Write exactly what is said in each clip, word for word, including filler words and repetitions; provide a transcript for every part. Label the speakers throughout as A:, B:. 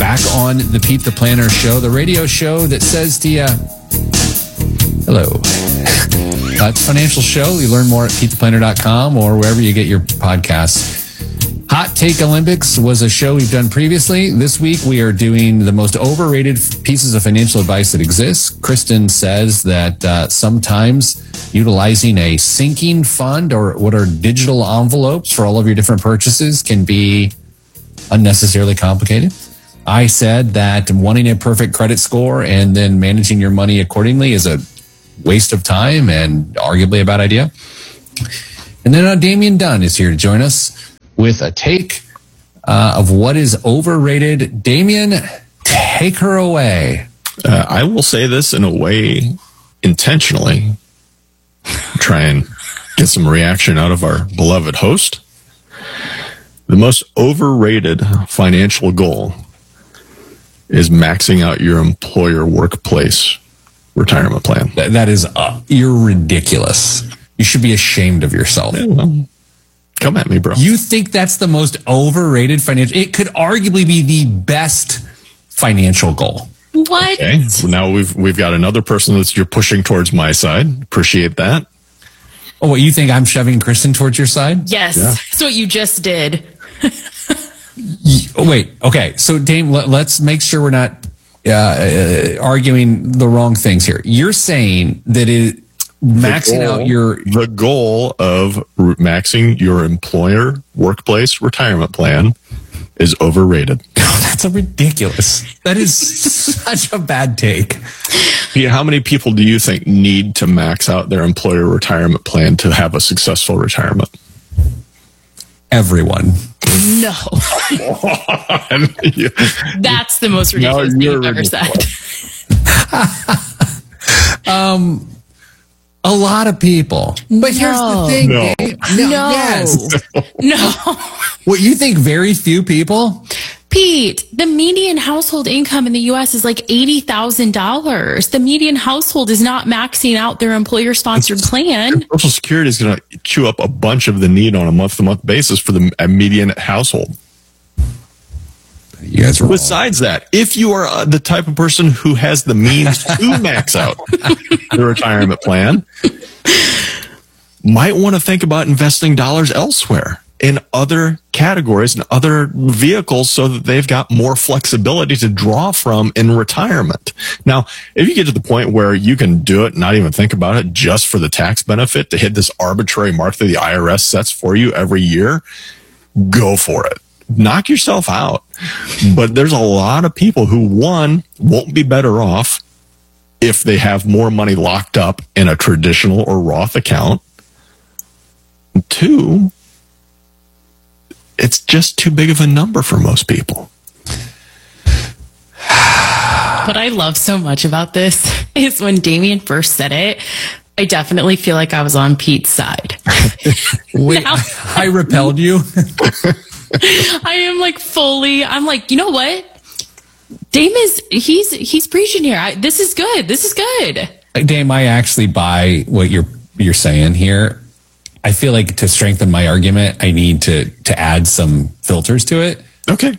A: back on the Pete the Planner Show, the radio show that says to you, hello. Uh, it's a financial show. You learn more at pete the planner dot com or wherever you get your podcasts. Hot Take Olympics was a show we've done previously. This week, we are doing the most overrated pieces of financial advice that exists. Kristen says that uh, sometimes utilizing a sinking fund or what are digital envelopes for all of your different purchases can be unnecessarily complicated. I said that wanting a perfect credit score and then managing your money accordingly is a waste of time and arguably a bad idea. And then uh, Damian Dunn is here to join us with a take uh, of what is overrated. Damian, take her away.
B: Uh, I will say this in a way intentionally. Try and get some reaction out of our beloved host. The most overrated financial goal is maxing out your employer workplace retirement plan.
A: Th- that is, uh, you're ridiculous. You should be ashamed of yourself.
B: Yeah, well, come at me, bro.
A: You think that's the most overrated financial? It could arguably be the best financial goal.
C: What?
B: Okay. So now we've we've got another person that you're pushing towards my side. Appreciate that.
A: Oh, what, you think I'm shoving Kristen towards your side?
C: Yes.
B: Yeah.
C: That's what you just did.
A: Oh, wait. Okay. So, Dame, let, let's make sure we're not uh, uh, arguing the wrong things here. You're saying that it maxing
B: goal,
A: out your
B: the goal of r- maxing your employer workplace retirement plan is overrated.
A: Oh, that's a ridiculous. That is such a bad take.
B: Pete, how many people do you think need to max out their employer retirement plan to have a successful retirement?
A: Everyone.
C: No.
B: Yeah.
C: That's the most ridiculous thing you've ever said.
A: um, a lot of people. But here's
C: No.
A: the thing.
B: No.
A: Dave.
C: No.
A: Yes.
C: No.
A: What, you think very few people?
C: Pete, the median household income in the U S is like eighty thousand dollars. The median household is not maxing out their employer-sponsored plan.
B: Social Security is going to chew up a bunch of the need on a month-to-month basis for the a median household.
A: You guys are wrong.
B: Besides that, if you are uh, the type of person who has the means to max out the retirement plan, might want to think about investing dollars elsewhere in other categories and other vehicles so that they've got more flexibility to draw from in retirement. Now, if you get to the point where you can do it, not even think about it, just for the tax benefit to hit this arbitrary mark that the I R S sets for you every year, go for it. Knock yourself out. But there's a lot of people who, one, won't be better off if they have more money locked up in a traditional or Roth account. Two, it's just too big of a number for most people.
C: What I love so much about this is when Damian first said it, I definitely feel like I was on Pete's side.
A: Wait,
C: Now-
A: I repelled you?
C: I am like fully, I'm like, you know what? Dame is, he's, he's preaching here. I, this is good. This is good.
A: Dame, I actually buy what you're you're saying here. I feel like to strengthen my argument, I need to to add some filters to it.
B: Okay.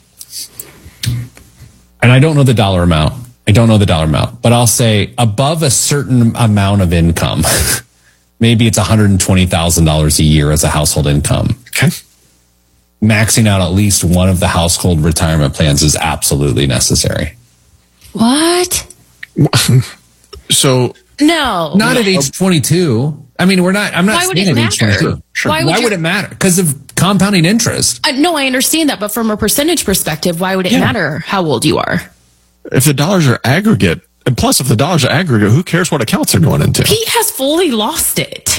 A: And I don't know the dollar amount. I don't know the dollar amount, but I'll say above a certain amount of income, maybe it's one hundred twenty thousand dollars a year as a household income.
B: Okay.
A: Maxing out at least one of the household retirement plans is absolutely necessary.
C: What?
B: So,
C: No.
A: Not at age twenty-two. I mean, we're not, I'm not
C: Why would
A: saying
C: it
A: at age
C: matter?
A: twenty-two.
B: Sure.
C: Why
A: Why
C: would
A: would,
C: you-
A: it matter? Because of compounding interest.
C: Uh, no, I understand that, but from a percentage perspective, why would it
B: Yeah.
C: matter how old you are?
B: if the dollars are aggregate, and plus if the dollars are aggregate, who cares what accounts they're going into?
C: Pete has fully lost it.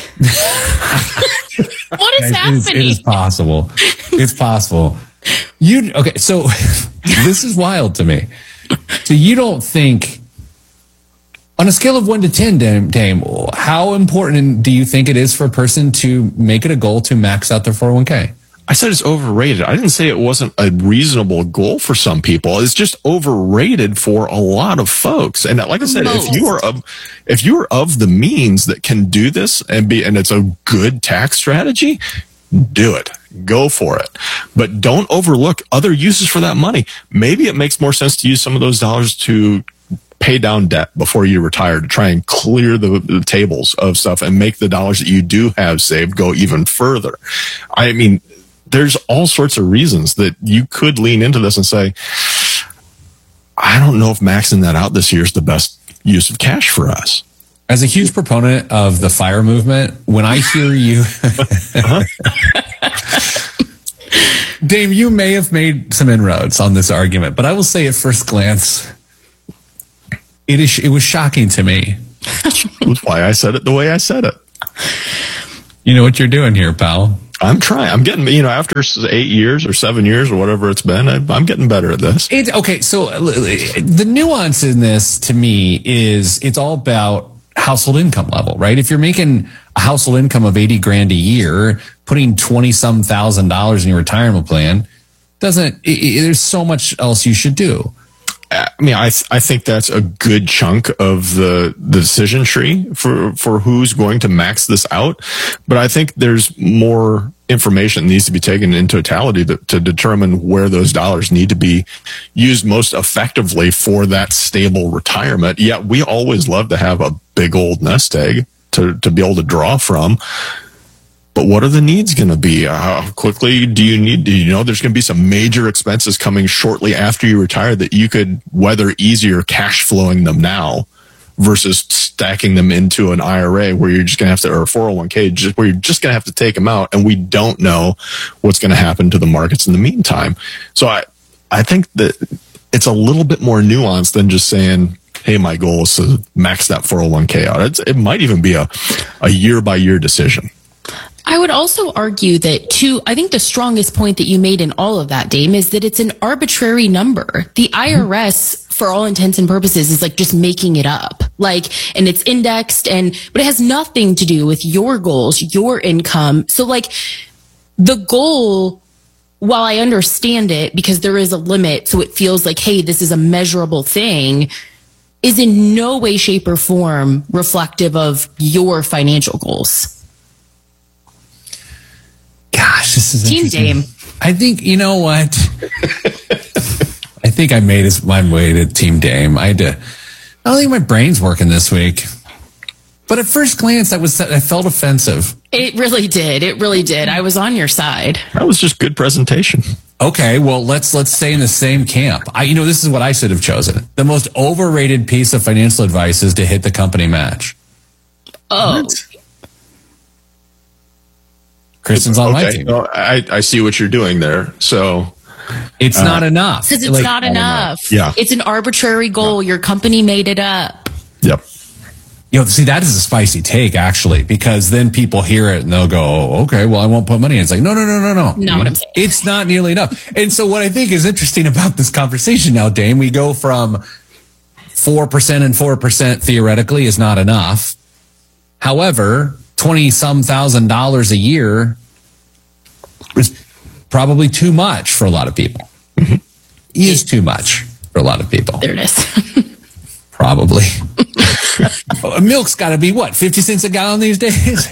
C: What is
A: It is,
C: happening?
A: it is possible. It's possible. You okay? So this is wild to me. So you don't think, on a scale of one to ten, Dame, Dame, how important do you think it is for a person to make it a goal to max out their four oh one k?
B: I said it's overrated. I didn't say it wasn't a reasonable goal for some people. It's just overrated for a lot of folks. And like I said,
C: Most.
B: if you are of, if you are of the means that can do this and be, and it's a good tax strategy, do it. go for it. But don't overlook other uses for that money. Maybe it makes more sense to use some of those dollars to pay down debt before you retire, to try and clear the, the tables of stuff and make the dollars that you do have saved go even further. I mean, there's all sorts of reasons that you could lean into this and say, I don't know if maxing that out this year is the best use of cash for us.
A: As a huge proponent of the FIRE movement, when I hear you, Dave, you may have made some inroads on this argument, but I will say at first glance, it is it was shocking to me.
B: That's why I said it the way I said it.
A: You know what you're doing here, pal.
B: I'm trying. I'm getting, you know, after eight years or seven years or whatever it's been, I, I'm getting better at this.
A: It, okay, so the nuance in this to me is it's all about household income level, right? If you're making a household income of eighty grand a year, putting twenty some thousand dollars in your retirement plan doesn't, it, it, there's so much else you should do.
B: I mean, I th- I think that's a good chunk of the, the decision tree for, for who's going to max this out. But I think there's more information that needs to be taken in totality to, to determine where those dollars need to be used most effectively for that stable retirement. Yet we always love to have a big old nest egg to, to be able to draw from. But what are the needs going to be? How quickly do you need, do you know there's going to be some major expenses coming shortly after you retire that you could weather easier cash flowing them now versus stacking them into an I R A where you're just going to have to, or a four oh one k, just where you're just going to have to take them out, and we don't know what's going to happen to the markets in the meantime. So I, I think that it's a little bit more nuanced than just saying, hey, my goal is to max that four oh one k out. It's, it might even be a, a year by year decision.
C: I would also argue that, too, I think the strongest point that you made in all of that, Dame, is that it's an arbitrary number. The I R S, for all intents and purposes, is like just making it up. Like, and it's indexed, and but it has nothing to do with your goals, your income. So, like, the goal, while I understand it, because there is a limit, so it feels like, hey, this is a measurable thing, is in no way, shape, or form reflective of your financial goals.
A: Gosh, this is
C: Team Dame.
A: I think, you know what? I think I made his, my way to Team Dame. I had to, I don't think my brain's working this week. But at first glance, that was, I felt offensive.
C: It really did. It really did. I was on your side.
B: That was just good presentation.
A: Okay, well, let's let's stay in the same camp. I, you know, this is what I should have chosen. The most overrated piece of financial advice is to hit the company match.
C: Oh.
A: What? Kristen's on
B: okay.
A: my team.
B: Well, I, I see what you're doing there. So
A: it's uh, not enough.
C: Because it's like, not enough.
B: Yeah.
C: It's an arbitrary goal. Yeah. Your company made it up.
B: Yep.
A: You know, see, that is a spicy take, actually, because then people hear it and they'll go, oh, okay, well, I won't put money in. It's like, no, no, no, no, no.
C: Not what I'm saying.
A: It's not nearly enough. And so what I think is interesting about this conversation now, Dame, we go from four percent and four percent theoretically is not enough. However, twenty some thousand dollars a year is probably too much for a lot of people. Mm-hmm. Is too much for a lot of people.
C: There it is.
A: Probably. Milk's got to be what, fifty cents a gallon these days?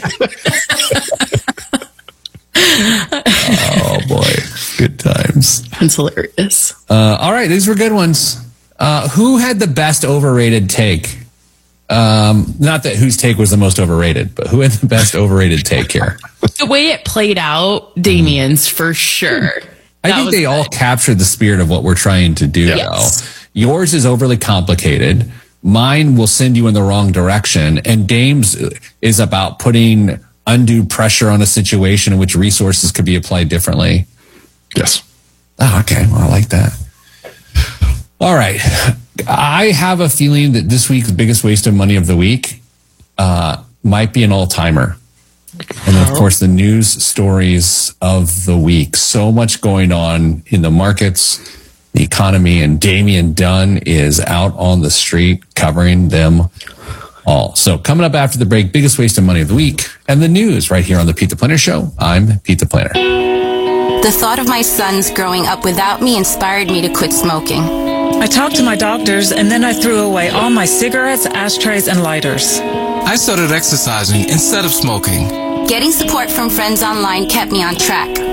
A: Oh boy, good times.
C: That's hilarious.
A: Uh, all right, these were good ones. Uh, who had the best overrated take? Um, not that whose take was the most overrated, but who had the best overrated take here?
C: The way it played out, Damien's for sure.
A: I think they good. all captured the spirit of what we're trying to do, yes. though. Yours is overly complicated. Mine will send you in the wrong direction. And Dame's is about putting undue pressure on a situation in which resources could be applied differently.
B: Yes.
A: Oh, okay. Well, I like that. All right. I have a feeling that this week's biggest waste of money of the week uh, might be an all-timer. And of course, the news stories of the week. So much going on in the markets, the economy, and Damian Dunn is out on the street covering them all. So coming up after the break, biggest waste of money of the week and the news right here on the Pete the Planner Show. I'm Pete the Planner.
D: The thought of my sons growing up without me inspired me to quit smoking.
E: I talked to my doctors, and then I threw away all my cigarettes, ashtrays, and lighters.
F: I started exercising instead of smoking.
D: Getting support from friends online kept me on track.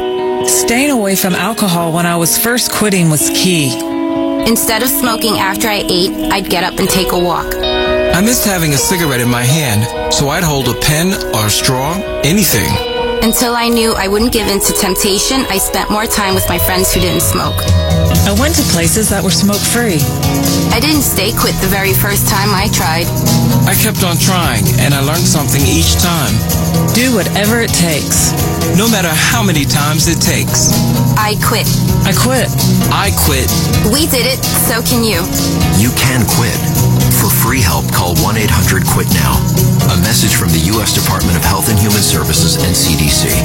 E: Staying away from alcohol when I was first quitting was key.
D: Instead of smoking after I ate, I'd get up and take a walk.
F: I missed having a cigarette in my hand, so I'd hold a pen or a straw, anything.
D: Until I knew I wouldn't give in to temptation, I spent more time with my friends who didn't smoke.
E: I went to places that were smoke-free.
D: I didn't stay quit the very first time I tried.
F: I kept on trying, and I learned something each time.
E: Do whatever it takes.
F: No matter how many times it takes.
D: I quit.
E: I quit.
F: I quit.
D: We did it, so can you.
G: You can quit. For free help, call one eight hundred quit now. A message from the U S Department of Health and Human Services and C D C.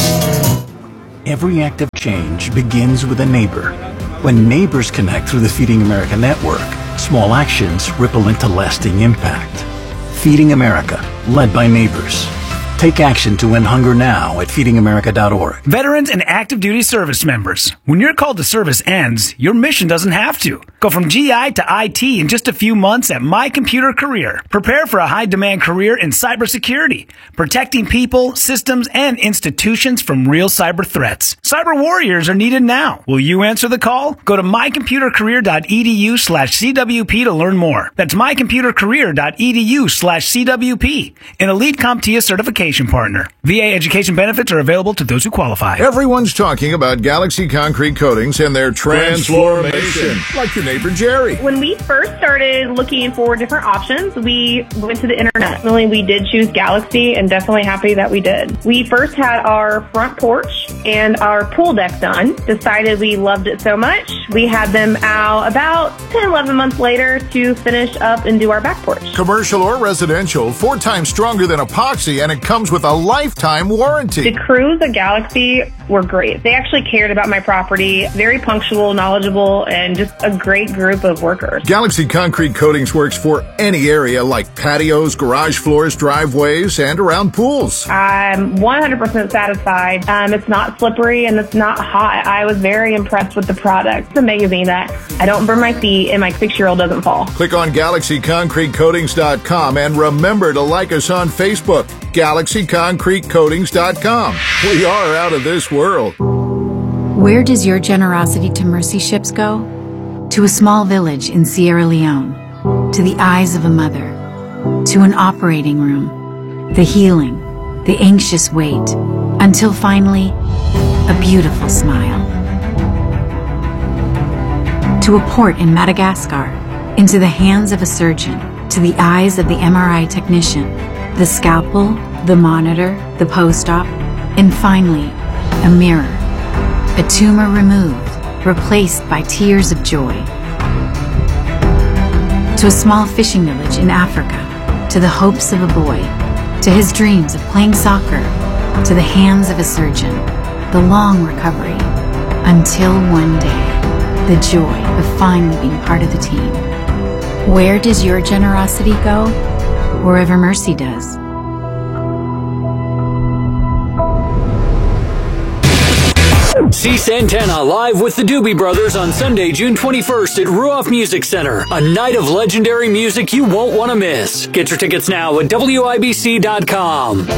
H: Every act of change begins with a neighbor. When neighbors connect through the Feeding America network, small actions ripple into lasting impact. Feeding America, led by neighbors. Take action to end hunger now at feeding america dot org.
I: Veterans and active duty service members. When your call to service ends, your mission doesn't have to. Go from G I to I T in just a few months at My Computer Career. Prepare for a high-demand career in cybersecurity, protecting people, systems, and institutions from real cyber threats. Cyber warriors are needed now. Will you answer the call? Go to my computer career dot e d u slash c w p to learn more. That's my computer career dot e d u slash c w p. An Elite CompTIA certification partner. V A education benefits are available to those who qualify.
J: Everyone's talking about Galaxy Concrete Coatings and their transformation, like your neighbor Jerry.
K: When we first started looking for different options, we went to the internet. Really, we did choose Galaxy, and definitely happy that we did. We first had our front porch and our pool deck done. Decided we loved it so much, we had them out about ten, eleven months later to finish up and do our back porch.
J: Commercial or residential, four times stronger than epoxy, and it comes with a lifetime warranty.
K: The crews at Galaxy were great. They actually cared about my property, very punctual, knowledgeable, and just a great group of workers.
J: Galaxy Concrete Coatings works for any area like patios, garage floors, driveways, and around pools.
K: I'm one hundred percent satisfied. Um, it's not slippery and it's not hot. I was very impressed with the product. It's amazing that I don't burn my feet and my six-year-old doesn't fall.
J: Click on galaxy concrete coatings dot com and remember to like us on Facebook. galaxy concrete coatings dot com. We are out of this world.
L: Where does your generosity to mercy ships go? To a small village in Sierra Leone, to the eyes of a mother, to an operating room, the healing, the anxious wait, until finally, a beautiful smile. To a port in Madagascar, into the hands of a surgeon, to the eyes of the M R I technician, the scalpel, the monitor, the post-op, and finally, a mirror, a tumor removed, replaced by tears of joy. To a small fishing village in Africa, to the hopes of a boy, to his dreams of playing soccer, to the hands of a surgeon, the long recovery, until one day, the joy of finally being part of the team. Where does your generosity go? Wherever mercy does.
M: See Santana live with the Doobie Brothers on Sunday, June twenty-first at Ruoff Music Center. A night of legendary music you won't want to miss. Get your tickets now at W I B C dot com.